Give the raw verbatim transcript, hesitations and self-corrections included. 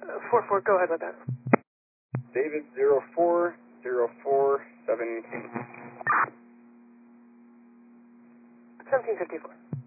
Uh, four four, go ahead with that. David zero four zero four seven King. seventeen fifty-four.